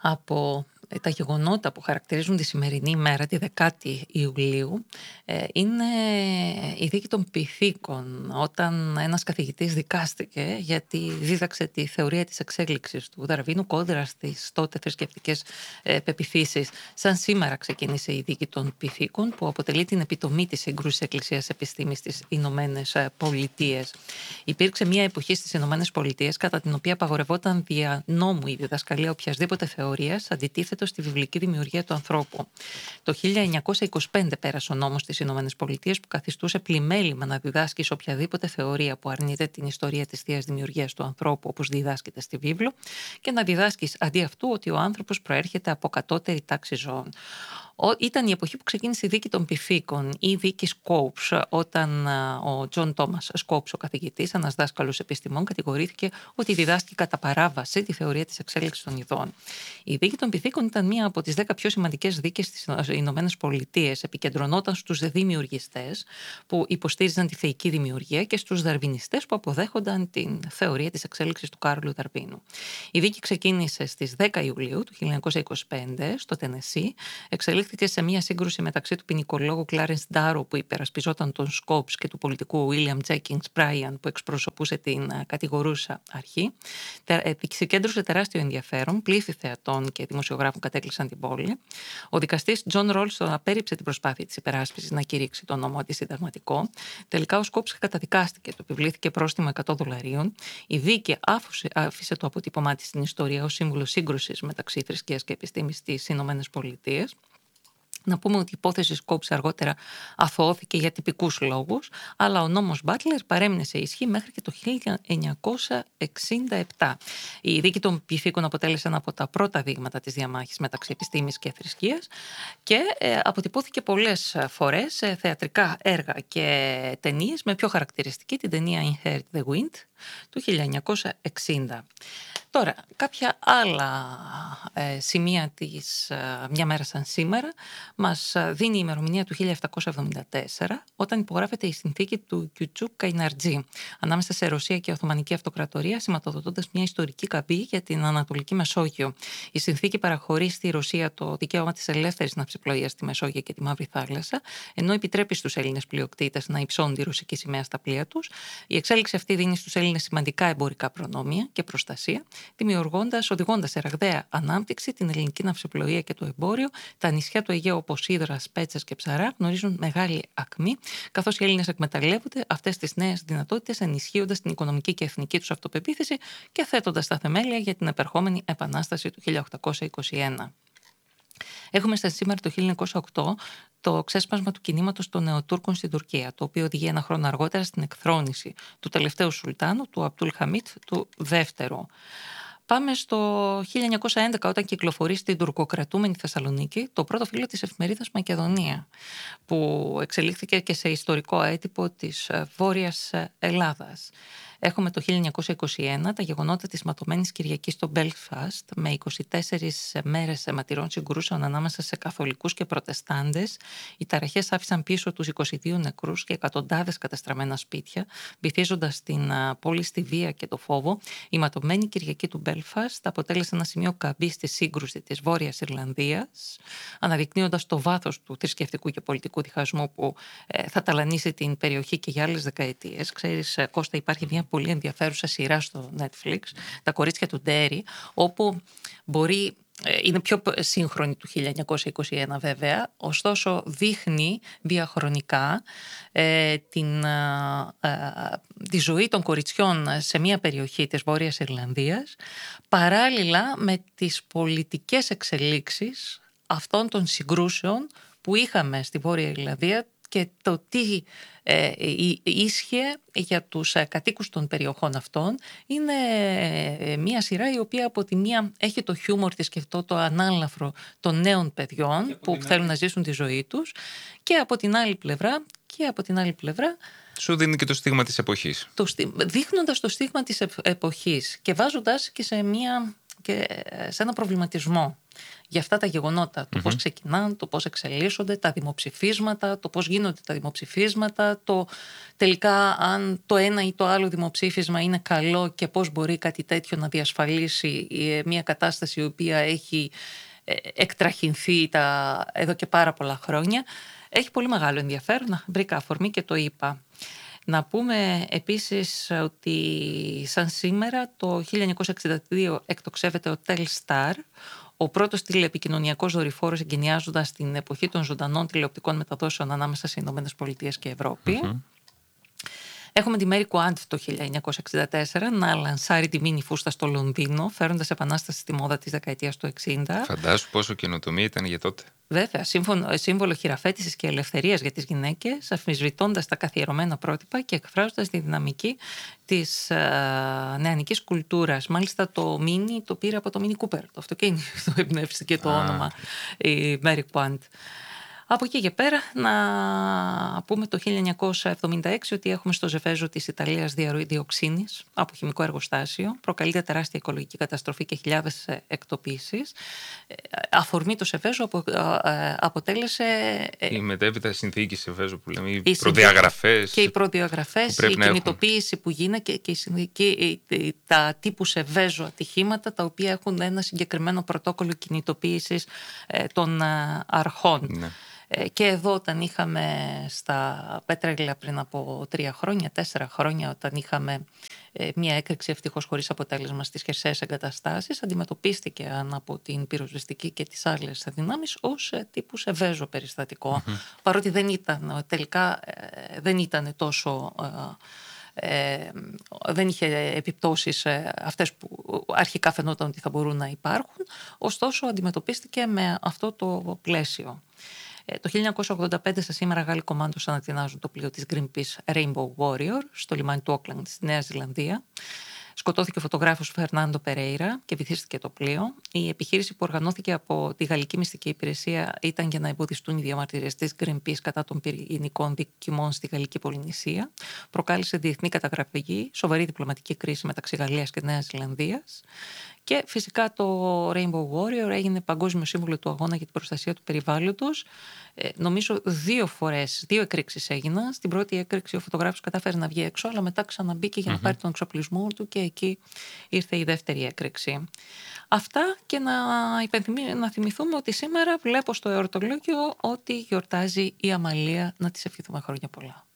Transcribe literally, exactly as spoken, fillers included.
από τα γεγονότα που χαρακτηρίζουν τη σημερινή ημέρα, τη δεκάτη Ιουλίου, είναι η δίκη των Πυθίκων, όταν ένας καθηγητής δικάστηκε γιατί δίδαξε τη θεωρία της εξέλιξης του Δαρβίνου κόντρα στις τότε θρησκευτικές πεποιθήσεις. Σαν σήμερα ξεκίνησε η δίκη των Πυθίκων, που αποτελεί την επιτομή της σύγκρουσης Εκκλησίας Επιστήμης στις Ηνωμένες Πολιτείες. Υπήρξε μια εποχή στις Ηνωμένες Πολιτείες κατά την οποία απαγορευόταν δια νόμου η διδασκαλία οποιασδήποτε θεωρίας αντιτίθετο στη βιβλική δημιουργία του ανθρώπου. Το χίλια εννιακόσια είκοσι πέντε πέρασε ο νόμος στις Ηνωμένες Πολιτείες που καθιστούσε πλημέλημα να διδάσκεις οποιαδήποτε θεωρία που αρνείται την ιστορία της θείας δημιουργίας του ανθρώπου, όπως διδάσκεται στη βίβλο, και να διδάσκεις αντί αυτού ότι ο άνθρωπος προέρχεται από κατώτερη τάξη ζώων. Ήταν η εποχή που ξεκίνησε η δίκη των Πυθίκων, η δίκη Σκόπς, όταν ο Τζον Τόμας Σκόπς, ο καθηγητής, ένας δάσκαλος επιστημών, κατηγορήθηκε ότι διδάσκει κατά παράβαση τη θεωρία της εξέλιξης των ειδών. Η δίκη των Πυθίκων ήταν μία από τις δέκα πιο σημαντικές δίκες στις Ηνωμένες Πολιτείες. Επικεντρωνόταν στους δημιουργιστές που υποστήριζαν τη θεϊκή δημιουργία και στους δαρβινιστές που αποδέχονταν την θεωρία της εξέλιξης του Κάρολου Δαρβίνου. Η δίκη ξεκίνησε στις δέκα Ιουλίου του χίλια εννιακόσια είκοσι πέντε στο Τενεσί. Εξελίχθηκε σε μια σύγκρουση μεταξύ του ποινικολόγου Κλάρενς Ντάρο, που υπερασπιζόταν τον Σκόπς, και του πολιτικού William Jennings Bryan, που εξπροσωπούσε την κατηγορούσα αρχή. Συγκέντρωσε τεράστιο ενδιαφέρον. Πλήθη θεατών και δημοσιογράφων κατέκλυσαν την πόλη. Ο δικαστής Τζον Ρόλστον απέρριψε την προσπάθεια της υπεράσπισης να κηρύξει τον νόμο αντισυνταγματικό. Τελικά ο Σκόπς καταδικάστηκε, του επιβλήθηκε πρόστιμο εκατό δολαρίων. Η δίκη άφησε, άφησε το αποτύπωμά της στην ιστορία ως σύμβολο σύγκρουσης μεταξύ θρησκείας και επιστήμης στις Ηνωμένες Πολιτείες. Να πούμε ότι η υπόθεση Σκόπς αργότερα αθωώθηκε για τυπικούς λόγους, αλλά ο νόμος Μπάτλερ παρέμεινε σε ισχύ μέχρι και το χίλια εννιακόσια εξήντα επτά. Η δίκη των Πυθίκων αποτέλεσε ένα από τα πρώτα δείγματα της διαμάχης μεταξύ επιστήμης και θρησκείας και ε, αποτυπώθηκε πολλές φορές σε θεατρικά έργα και ταινίες, με πιο χαρακτηριστική την ταινία Inherit the Wind του χίλια εννιακόσια εξήντα. Τώρα, κάποια άλλα ε, σημεία της ε, μια μέρα σαν σήμερα μας δίνει η ημερομηνία του χίλια επτακόσια εβδομήντα τέσσερα, όταν υπογράφεται η συνθήκη του Κιουτσούκ Καϊναρτζή ανάμεσα σε Ρωσία και Οθωμανική Αυτοκρατορία, σηματοδοτώντας μια ιστορική καμπή για την Ανατολική Μεσόγειο. Η συνθήκη παραχωρεί στη Ρωσία το δικαίωμα της ελεύθερης ναυσιπλοείας στη Μεσόγειο και τη Μαύρη Θάλασσα, ενώ επιτρέπει στους Έλληνες πλειοκτήτες να υψώνουν τη ρωσική σημαία στα πλοία τους. Η εξέλιξη αυτή δίνει στους Έλληνες σημαντικά εμπορικά προνόμια και προστασία, δημιουργώντας, οδηγώντας σε ραγδαία ανάπτυξη την ελληνική ναυσιπλοεία και το εμπόριο. Τα νησιά του Αιγαίου, όπως Ύδρα, Σπέτσα και Ψαρά, γνωρίζουν μεγάλη ακμή, καθώς οι Έλληνες εκμεταλλεύονται αυτές τις νέες δυνατότητες, ενισχύοντας την οικονομική και εθνική τους αυτοπεποίθηση και θέτοντας τα θεμέλια για την επερχόμενη Επανάσταση του χίλια οκτακόσια είκοσι ένα. Έχουμε στα σήμερα το χίλια εννιακόσια οκτώ το ξέσπασμα του κινήματος των Νεοτούρκων στην Τουρκία, το οποίο οδηγεί ένα χρόνο αργότερα στην εκθρόνηση του τελευταίου Σουλτάνου, του Αμπτούλ Χαμίτ του Δεύτερου. Πάμε στο χίλια εννιακόσια έντεκα, όταν κυκλοφορεί στην τουρκοκρατούμενη Θεσσαλονίκη το πρώτο φύλλο της εφημερίδας Μακεδονία, που εξελίχθηκε και σε ιστορικό έτυπο της Βόρειας Ελλάδας. Έχουμε το χίλια εννιακόσια είκοσι ένα τα γεγονότα της ματωμένης Κυριακής στο Belfast, με είκοσι τέσσερις μέρες αιματηρών συγκρούσεων ανάμεσα σε καθολικούς και προτεστάντες. Οι ταραχές άφησαν πίσω τους είκοσι δύο νεκρούς και εκατοντάδες κατεστραμμένα σπίτια, βυθίζοντας την πόλη στη βία και το φόβο. Η ματωμένη Κυριακή του Belfast αποτέλεσε ένα σημείο καμπής στη σύγκρουση της Βόρειας Ιρλανδίας, αναδεικνύοντας το βάθος του θρησκευτικού και πολιτικού διχασμού που ε, θα ταλανίσει την περιοχή και για άλλες δεκαετίες. Ξέρεις, Κώστα, υπάρχει μια πολύ ενδιαφέρουσα σειρά στο Netflix, τα κορίτσια του Ντέρι, όπου μπορεί, είναι πιο σύγχρονη του χίλια εννιακόσια είκοσι ένα βέβαια, ωστόσο δείχνει διαχρονικά ε, την, ε, τη ζωή των κοριτσιών σε μια περιοχή της Βόρειας Ιρλανδίας, παράλληλα με τις πολιτικές εξελίξεις αυτών των συγκρούσεων που είχαμε στη Βόρεια Ιρλανδία και το τι ε, ίσχυε για τους ε, κατοίκους των περιοχών αυτών. Είναι ε, μια σειρά η οποία από τη μία έχει το χιούμορ της και αυτό το ανάλαφρο των νέων παιδιών που θέλουν άλλη να ζήσουν τη ζωή τους, και από την άλλη πλευρά, και από την άλλη πλευρά σου δίνει και το στίγμα της εποχής. Το, δείχνοντας το στίγμα της εποχής και βάζοντας και σε, μια, και σε ένα προβληματισμό. για αυτά τα γεγονότα, το Mm-hmm. πώς ξεκινάνε, το πώς εξελίσσονται, τα δημοψηφίσματα, το πώς γίνονται τα δημοψηφίσματα, το τελικά αν το ένα ή το άλλο δημοψήφισμα είναι καλό και πώς μπορεί κάτι τέτοιο να διασφαλίσει μια κατάσταση η οποία έχει εκτραχυνθεί τα, εδώ και πάρα πολλά χρόνια. Έχει πολύ μεγάλο ενδιαφέρον, βρήκα αφορμή και το είπα. Να πούμε επίσης ότι σαν σήμερα το χίλια εννιακόσια εξήντα δύο εκτοξεύεται ο Telstar, ο πρώτος τηλεεπικοινωνιακός δορυφόρος εγκαινιάζοντας την εποχή των ζωντανών τηλεοπτικών μεταδόσεων ανάμεσα σε Ηνωμένες Πολιτείες και Ευρώπη. Mm-hmm. Έχουμε τη Mary Quant το χίλια εννιακόσια εξήντα τέσσερα να λανσάρει τη μίνι φούστα στο Λονδίνο, φέροντας επανάσταση στη μόδα της δεκαετίας του εξήντα. Φαντάσου πόσο καινοτομία ήταν για τότε. Βέβαια, σύμβολο χειραφέτησης και ελευθερίας για τις γυναίκες, αμφισβητώντας τα καθιερωμένα πρότυπα και εκφράζοντας τη δυναμική της α, νεανικής κουλτούρας. Μάλιστα το Mini το πήρε από το Mini Cooper, το αυτοκίνητο, το εμπνεύστηκε το ah. όνομα η Mary Quant. Από εκεί και πέρα να πούμε το χίλια εννιακόσια εβδομήντα έξι ότι έχουμε στο Ζεβέζο της Ιταλίας διαρροή διοξίνης από χημικό εργοστάσιο. Προκαλείται τεράστια οικολογική καταστροφή και χιλιάδες εκτοπίσεις. Αφορμή το Ζεβέζο απο, αποτέλεσε... Η μετέπειτα συνθήκη Ζεβέζο που λέμε, οι, οι προδιαγραφές. Και οι προδιαγραφές, η κινητοποίηση έχουν. Που γίνεται και η συνθήκη, τα τύπου Ζεβέζο ατυχήματα τα οποία έχουν ένα συγκεκριμένο πρωτόκολλο κινητοποίησης των αρχών. Ναι. Και εδώ όταν είχαμε στα Πέτρελα πριν από τρία χρόνια, τέσσερα χρόνια, όταν είχαμε μια έκρηξη ευτυχώς χωρίς αποτέλεσμα στις χερσαίες εγκαταστάσεις, αντιμετωπίστηκε από την πυροσβεστική και τις άλλες δυνάμεις ως τύπου Σεβέζο περιστατικό. Mm-hmm. Παρότι δεν ήταν, τελικά δεν ήταν τόσο... Ε, δεν είχε επιπτώσεις ε, αυτές που αρχικά φαινόταν ότι θα μπορούν να υπάρχουν, ωστόσο αντιμετωπίστηκε με αυτό το πλαίσιο. Ε, το χίλια εννιακόσια ογδόντα πέντε στα σήμερα Γάλλοι κομμάντος ανατινάζουν το πλοίο της Greenpeace Rainbow Warrior στο λιμάνι του Όκλαντ στη Νέα Ζηλανδία. Σκοτώθηκε ο φωτογράφος Φερνάντο Περέιρα και βυθίστηκε το πλοίο. Η επιχείρηση που οργανώθηκε από τη Γαλλική Μυστική Υπηρεσία ήταν για να εμποδιστούν οι διαμαρτυρίες της Greenpeace κατά των πυρηνικών δοκιμών στη Γαλλική Πολυνησία. Προκάλεσε διεθνή καταγραφή, σοβαρή διπλωματική κρίση μεταξύ Γαλλίας και Νέας Ζηλανδίας. Και φυσικά το Rainbow Warrior έγινε παγκόσμιο σύμβολο του αγώνα για την προστασία του περιβάλλοντος. Ε, νομίζω δύο φορές, δύο εκρήξεις έγιναν. Στην πρώτη έκρηξη ο φωτογράφος κατάφερε να βγει έξω, αλλά μετά ξαναμπήκε για να mm-hmm. πάρει τον εξοπλισμό του και εκεί ήρθε η δεύτερη έκρηξη. Αυτά και να, να θυμηθούμε ότι σήμερα βλέπω στο εορτολόγιο ότι γιορτάζει η Αμαλία, να της ευχηθούμε χρόνια πολλά.